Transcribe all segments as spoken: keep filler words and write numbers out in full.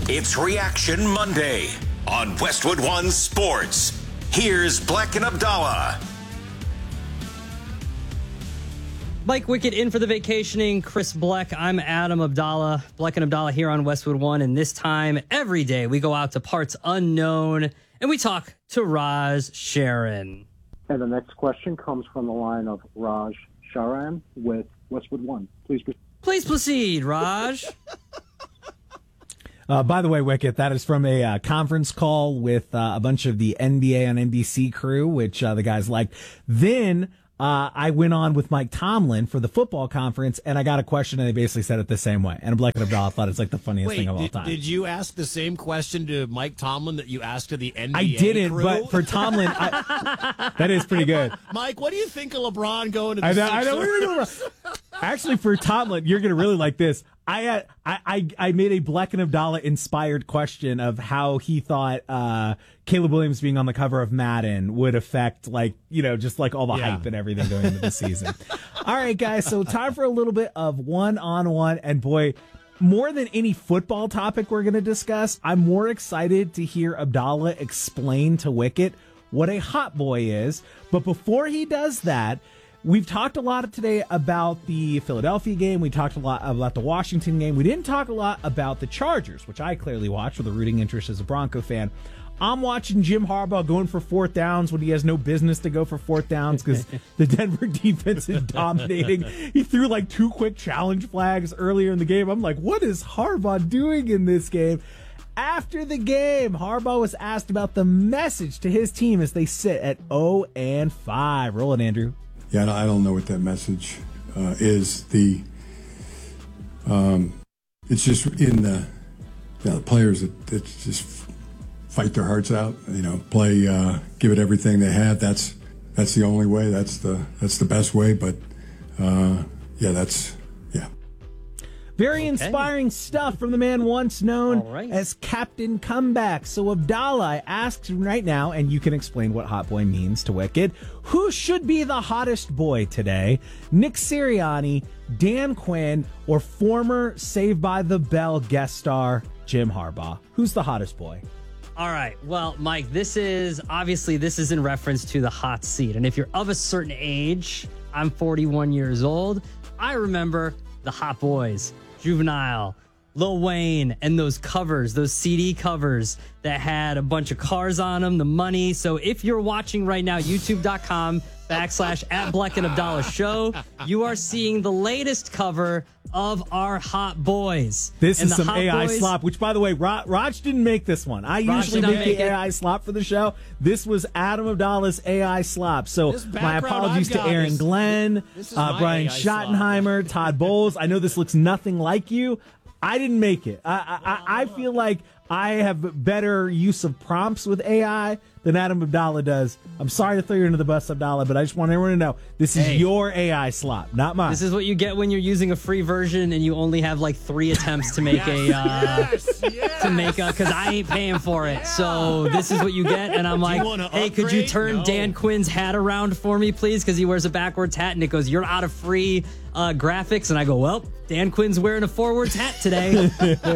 It's Reaction Monday on Westwood One Sports. Here's Bleck and Abdallah. Mike Wickett in for the vacationing Chris Bleck. I'm Adam Abdallah. Bleck and Abdallah here on Westwood One. And this time, every day, we go out to parts unknown and we talk to Raj Sharon. And the next question comes from the line of Raj Sharan with Westwood One. Please proceed. Please proceed, Raj. Uh, by the way, Wicket, that is from a uh, conference call with uh, a bunch of the N B A on N B C crew, which uh, the guys liked. Then uh, I went on with Mike Tomlin for the football conference, and I got a question, and they basically said it the same way. And Bleck and Abdallah thought it's like the funniest Wait, thing of all did, time. Did you ask the same question to Mike Tomlin that you asked to the N B A I didn't, crew? but for Tomlin, I, that is pretty good. Mike, what do you think of LeBron going to the I know, I know. Sixers? Actually, for Tomlin, you're going to really like this. I, uh, I I I made a Bleck and Abdallah inspired question of how he thought uh, Caleb Williams being on the cover of Madden would affect, like, you know, just like all the Yeah. hype and everything going into the season. All right, guys, so time for a little bit of one-on-one. And boy, more than any football topic we're going to discuss, I'm more excited to hear Abdallah explain to Wicket what a hot boy is. But before he does that, we've talked a lot today about the Philadelphia game. We talked a lot about the Washington game. We didn't talk a lot about the Chargers, which I clearly watch with a rooting interest as a Bronco fan. I'm watching Jim Harbaugh going for fourth downs when he has no business to go for fourth downs because the Denver defense is dominating. He threw like two quick challenge flags earlier in the game. I'm like, what is Harbaugh doing in this game? After the game, Harbaugh was asked about the message to his team as they sit at oh and five. Roll it, Andrew. Yeah, I don't- I don't know what that message uh, is. The um, it's just in the, you know, the players that, that just fight their hearts out. You know, play, uh, give it everything they have. That's that's the only way. That's the that's the best way. But uh, yeah, that's yeah. Very Okay. inspiring stuff from the man once known All right. as Captain Comeback. So Abdallah asks right now, and you can explain what hot boy means to Wicked, who should be the hottest boy today? Nick Sirianni, Dan Quinn, or former Saved by the Bell guest star Jim Harbaugh? Who's the hottest boy? All right. Well, Mike, this is obviously this is in reference to the hot seat. And if you're of a certain age, I'm forty-one years old. I remember the Hot Boys, Juvenile, Lil Wayne, and those covers, those C D covers that had a bunch of cars on them, the money. So if you're watching right now, youtube.com backslash at Bleck and Abdallah show, you are seeing the latest cover of our Hot Boys. This And is the some Hot A I Boys- slop, which, by the way, Raj, Raj didn't make this one. I Raj usually did not make make the it. A I slop for the show. This was Adam Abdallah's A I slop. So This my background apologies I've to got Aaron is- Glenn, this is uh, my Brian A I slop. Schottenheimer, Todd Bowles. I know this looks nothing like you. I didn't make it. I, I, I feel like I have better use of prompts with A I than Adam Abdallah does. I'm sorry to throw you under the bus, Abdallah, but I just want everyone to know this is Hey. your A I slop, not mine. This is what you get when you're using a free version and you only have like three attempts to make a uh, Yes, yes. to make a because I ain't paying for it. So this is what you get, and I'm like, wanna hey, could you upgrade? turn No. Dan Quinn's hat around for me, please? Because he wears a backwards hat, and it goes, you're out of free uh, graphics, and I go, well, Dan Quinn's wearing a forwards hat today.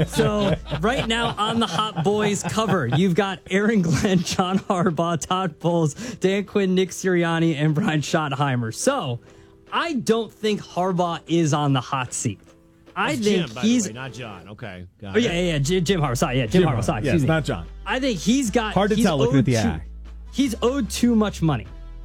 So right now on the Hot Boys cover, you've got Aaron Glenn, John Harbaugh, Todd Bowles, Dan Quinn, Nick Sirianni, and Brian Schottenheimer. So I don't think Harbaugh is on the hot seat. I That's think Jim, by he's. the way, not John. Okay. Got Oh, yeah, yeah, yeah. Jim, Jim Harbaugh. Sorry, yeah, Jim, Jim Harbaugh. Sorry, yes, excuse me. not John. I think he's got. Hard to he's tell looking owed at the too- eye. He's owed too much money.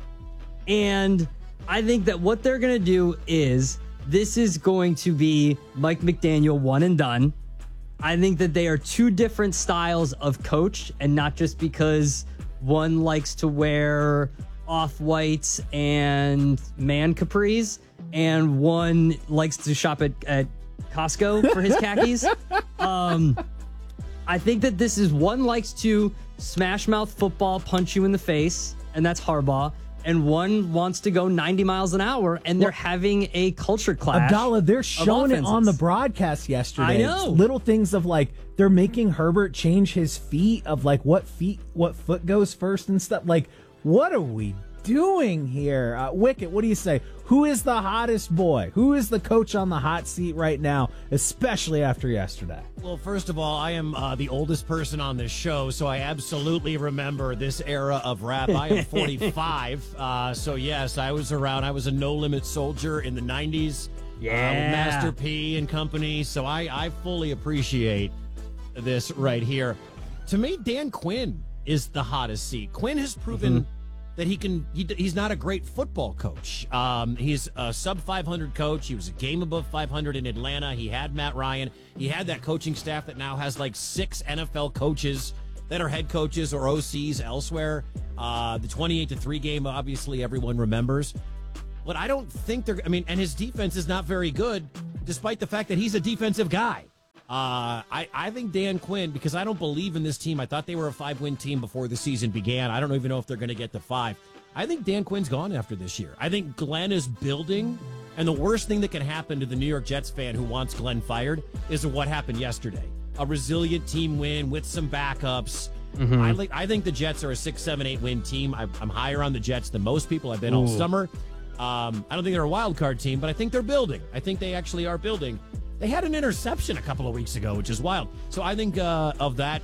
And I think that what they're going to do is this is going to be Mike McDaniel one and done. I think that they are two different styles of coach, and not just because one likes to wear off-whites and man capris, and one likes to shop at, at Costco for his khakis. um, I think that this is one likes to smash mouth football, punch you in the face, and that's Harbaugh. And one wants to go ninety miles an hour, and they're having a culture clash. Abdallah, they're of showing it on the offenses. broadcast yesterday. I know. Little things of like they're making Herbert change his feet of like what feet, what foot goes first and stuff. Like, what are we doing here? Uh, Wicket, what do you say? Who is the hottest boy? Who is the coach on the hot seat right now, especially after yesterday? Well, first of all, I am uh, the oldest person on this show, so I absolutely remember this era of rap. I am forty-five, uh, so yes, I was around. I was a No Limit soldier in the nineties. Yeah. Uh, with Master P and company, so I, I fully appreciate this right here. To me, Dan Quinn is the hottest seat. Quinn has proven mm-hmm. that he can. He, he's not a great football coach. Um, he's a sub five hundred coach. He was a game above five hundred in Atlanta. He had Matt Ryan. He had that coaching staff that now has like six N F L coaches that are head coaches or O Cs elsewhere. Uh, the twenty-eight to three game, obviously, everyone remembers. But I don't think they're. I mean, and his defense is not very good, despite the fact that he's a defensive guy. Uh, I, I think Dan Quinn, because I don't believe in this team. I thought they were a five-win team before the season began. I don't even know if they're going to get to five. I think Dan Quinn's gone after this year. I think Glenn is building, and the worst thing that can happen to the New York Jets fan who wants Glenn fired is what happened yesterday. A resilient team win with some backups. Mm-hmm. I, like, I think the Jets are a six, seven, eight win team. I, I'm higher on the Jets than most people. I've been Ooh. all summer. Um, I don't think they're a wild card team, but I think they're building. I think they actually are building. They had an interception a couple of weeks ago, which is wild. So I think uh, of that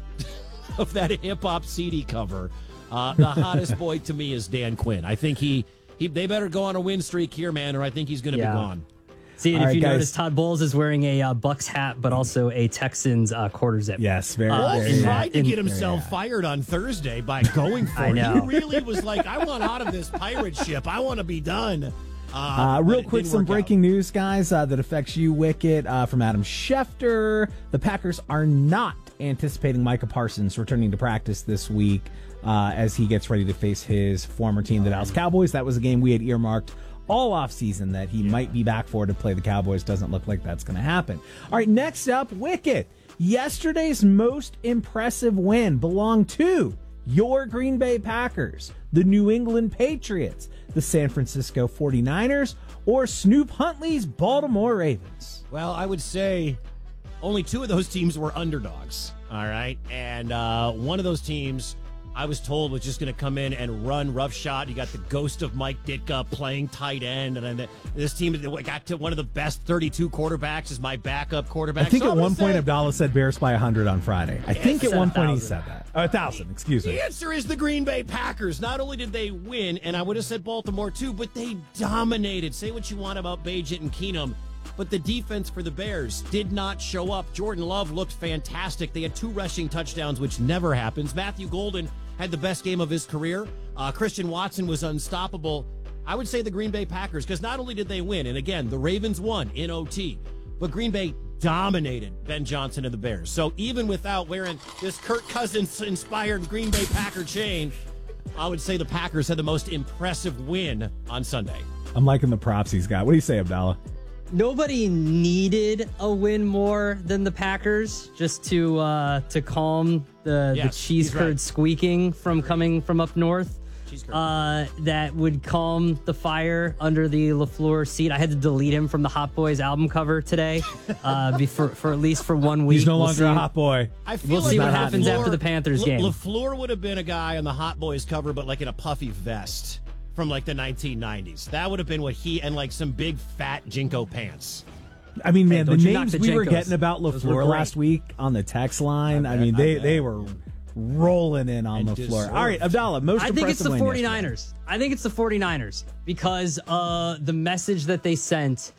of that hip hop C D cover, uh, the hottest boy to me is Dan Quinn. I think he he they better go on a win streak here, man, or I think he's going to yeah. be gone. See, and All if right, you guys. notice, Todd Bowles is wearing a uh, Bucks hat, but also a Texans uh, quarter zip. Yes, very. Uh, very he nice. tried to in, get himself yeah. fired on Thursday by going for I it. know. He really was like, I want out of this pirate ship. I want to be done. Uh, Uh, real quick, some breaking out. news, guys, uh, that affects you, Wicket, uh, from Adam Schefter. The Packers are not anticipating Micah Parsons returning to practice this week uh, as he gets ready to face his former team, the Dallas Cowboys. That was a game we had earmarked all offseason that he yeah. might be back for to play the Cowboys. Doesn't look like that's going to happen. All right, next up, Wicket. Yesterday's most impressive win belonged to your Green Bay Packers, the New England Patriots, the San Francisco forty-niners, or Snoop Huntley's Baltimore Ravens. Well, I would say only two of those teams were underdogs, all right? And uh, one of those teams, I was told, was just going to come in and run roughshod. You got the ghost of Mike Ditka playing tight end, and then this team got to one of the best thirty-two quarterbacks as my backup quarterback. I think so at one point say, Abdallah said Bears by one hundred on Friday. I think at one point he said that. Oh, one thousand, excuse me. The answer is the Green Bay Packers. Not only did they win, and I would have said Baltimore too, but they dominated. Say what you want about Bagent and Keenum, but the defense for the Bears did not show up. Jordan Love looked fantastic. They had two rushing touchdowns, which never happens. Matthew Golden had the best game of his career. Uh, Christian Watson was unstoppable. I would say the Green Bay Packers, because not only did they win, and again, the Ravens won in O T, but Green Bay dominated Ben Johnson and the Bears. So even without wearing this Kirk Cousins-inspired Green Bay Packer chain, I would say the Packers had the most impressive win on Sunday. I'm liking the props he's got. What do you say, Abdallah? Nobody needed a win more than the Packers just to uh, to calm the, Yes, the cheese he's curd right. squeaking from coming from up north. Cheese curd. Uh, that would calm the fire under the LaFleur seat. I had to delete him from the Hot Boys album cover today, uh, be for, for at least for one week. He's no We'll longer see. a hot boy. I feel We'll like see what LaFleur- happens after the Panthers La- game. LaFleur would have been a guy on the Hot Boys cover, but like in a puffy vest from like the nineteen nineties. That would have been what he, and like some big fat Jinko pants. I mean, man, don't the you knock names the we were Jenkos. getting about Those were LaFleur great. last week on the text line, I, bet, mean, they, I bet. they were rolling in on And LaFleur. deserved. All right, Abdallah, most I think it's impressive the win yesterday. forty-niners. I think it's the forty-niners because uh, the message that they sent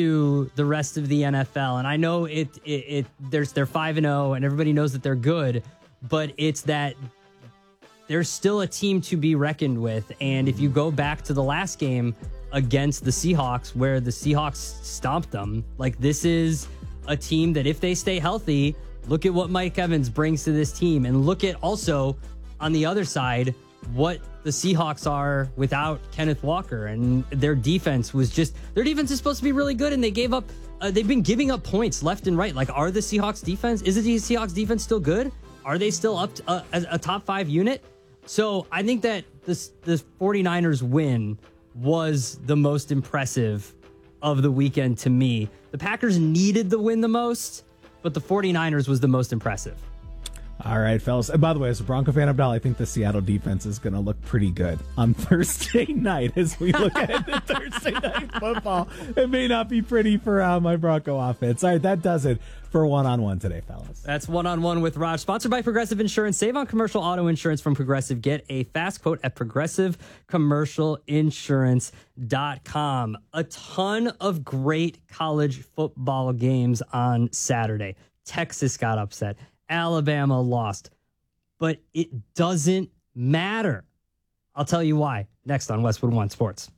to the rest of the N F L, and I know it, it, it there's they're five and oh, and everybody knows that they're good, but it's that there's still a team to be reckoned with. And if you go back to the last game against the Seahawks, where the Seahawks stomped them, like this is a team that if they stay healthy, look at what Mike Evans brings to this team, and look at also on the other side what the Seahawks are without Kenneth Walker, and their defense was just their defense is supposed to be really good, and they gave up uh, they've been giving up points left and right. Like, are the Seahawks defense is the Seahawks defense still good? Are they still up to, uh, as a top five unit? So I think that this the forty-niners win was the most impressive of the weekend to me. The Packers needed the win the most, but the forty-niners was the most impressive. All right, fellas. And by the way, as a Bronco fan, Abdal, I think the Seattle defense is going to look pretty good on Thursday night as we look at the Thursday night football. It may not be pretty for uh, my Bronco offense. All right, that does it for one-on-one today, fellas. That's one-on-one with Raj, sponsored by Progressive Insurance. Save on commercial auto insurance from Progressive. Get a fast quote at progressive commercial insurance dot com. A ton of great college football games on Saturday. Texas got upset. Alabama lost, but it doesn't matter. I'll tell you why next on Westwood One Sports.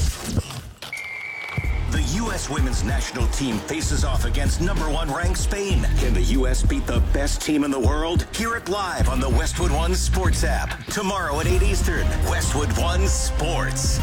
The U S women's national team faces off against number one ranked Spain. Can the U S beat the best team in the world? Hear it live on the Westwood One Sports app. Tomorrow at eight Eastern, Westwood One Sports.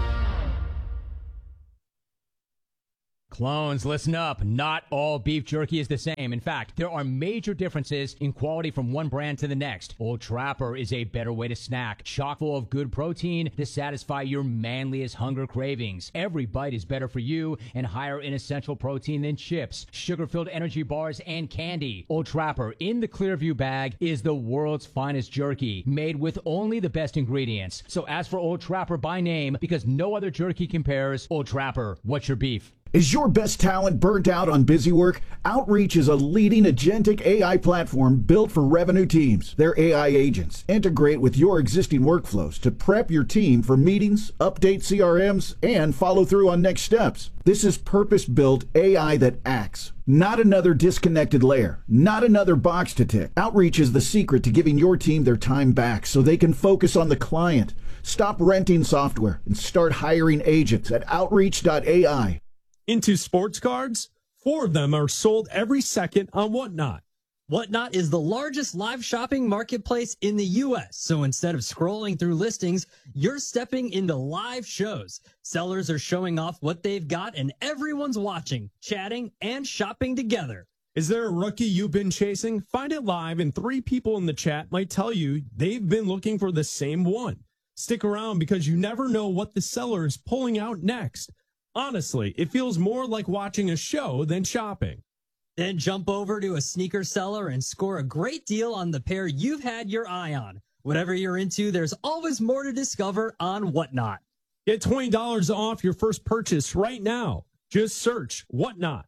Clones, listen up. Not all beef jerky is the same. In fact, there are major differences in quality from one brand to the next. Old Trapper is a better way to snack, chock full of good protein to satisfy your manliest hunger cravings. Every bite is better for you and higher in essential protein than chips, sugar-filled energy bars, and candy. Old Trapper in the Clearview bag is the world's finest jerky, made with only the best ingredients. So ask for Old Trapper by name because no other jerky compares. Old Trapper, what's your beef? Is your best talent burnt out on busy work? Outreach is a leading agentic A I platform built for revenue teams. Their A I agents integrate with your existing workflows to prep your team for meetings, update C R Ms, and follow through on next steps. This is purpose-built A I that acts. Not another disconnected layer. Not another box to tick. Outreach is the secret to giving your team their time back so they can focus on the client. Stop renting software and start hiring agents at outreach dot A I. Into sports cards, four of them are sold every second on Whatnot. Whatnot is the largest live shopping marketplace in the U S. So instead of scrolling through listings, you're stepping into live shows. Sellers are showing off what they've got and everyone's watching, chatting, and shopping together. Is there a rookie you've been chasing? Find it live and three people in the chat might tell you they've been looking for the same one. Stick around because you never know what the seller is pulling out next. Honestly, it feels more like watching a show than shopping. Then jump over to a sneaker seller and score a great deal on the pair you've had your eye on. Whatever you're into, there's always more to discover on Whatnot. Get twenty dollars off your first purchase right now. Just search Whatnot,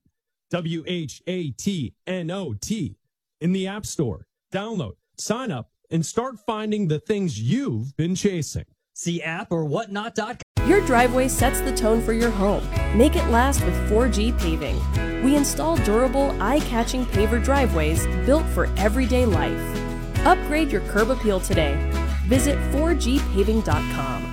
W H A T N O T, in the App Store. Download, sign up, and start finding the things you've been chasing. See app or whatnot dot com. Your driveway sets the tone for your home. Make it last with four G Paving. We install durable, eye-catching paver driveways built for everyday life. Upgrade your curb appeal today. Visit four G paving dot com.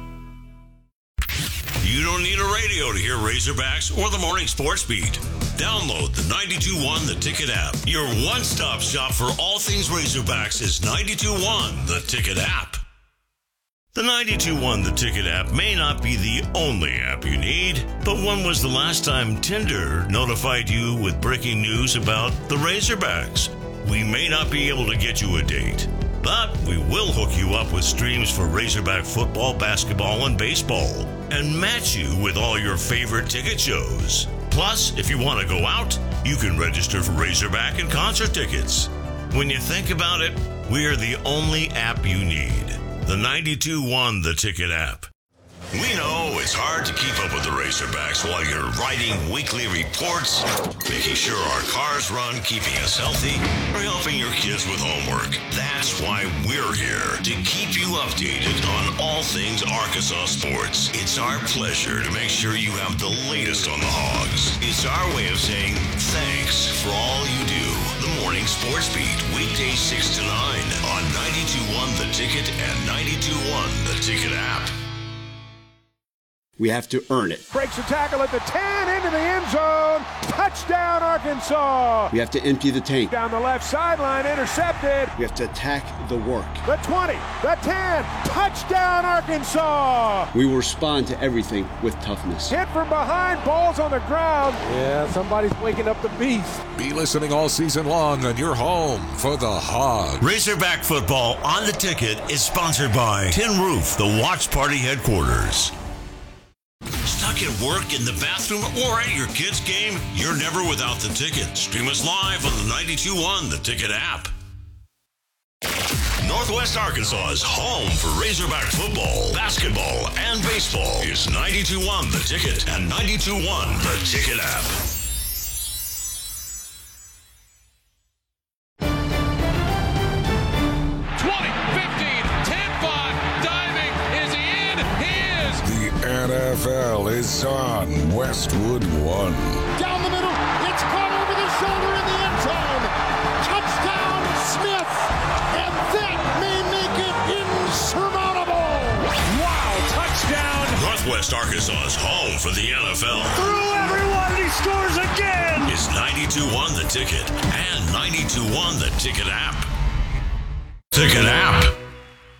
You don't need a radio to hear Razorbacks or the Morning Sports Beat. Download the ninety-two point one The Ticket app. Your one-stop shop for all things Razorbacks is ninety-two point one The Ticket app. The ninety-two point one The Ticket app may not be the only app you need, but when was the last time Tinder notified you with breaking news about the Razorbacks? We may not be able to get you a date, but we will hook you up with streams for Razorback football, basketball, and baseball, and match you with all your favorite ticket shows. Plus, if you want to go out, you can register for Razorback and concert tickets. When you think about it, we are the only app you need. The ninety-two point one The Ticket app. We know it's hard to keep up with the Razorbacks while you're writing weekly reports, making sure our cars run, keeping us healthy, or helping your kids with homework. That's why we're here, to keep you updated on all things Arkansas sports. It's our pleasure to make sure you have the latest on the Hogs. It's our way of saying thanks for all you do. The Morning Sports Beat, weekdays six to nine on ninety-two point one The Ticket and ninety-two point one The Ticket app. We have to earn it. Breaks a tackle at the ten, into the end zone. Touchdown, Arkansas. We have to empty the tank. Down the left sideline, intercepted. We have to attack the work. The twenty, the ten, touchdown, Arkansas. We will respond to everything with toughness. Hit from behind, balls on the ground. Yeah, somebody's waking up the beast. Be listening all season long on your home for the Hogs. Razorback football on The Ticket is sponsored by Tin Roof, the watch party headquarters. Stuck at work, in the bathroom, or at your kid's game? You're never without The Ticket. Stream us live on the ninety-two point one The Ticket app. Northwest Arkansas's home for Razorback football, basketball, and baseball is ninety-two point one The Ticket and ninety-two point one The Ticket app. twenty, fifteen, ten, five, diving, is he in? He is! The N F L is on Westwood One. Down the middle, it's caught over the shoulder in the end zone. Touchdown, Smith! And that may make it insurmountable! Wow, touchdown! Northwest Arkansas's home for the N F L. Through everyone, he scores again! Is ninety-two point one The Ticket and ninety-two point one The Ticket app. Ticket app.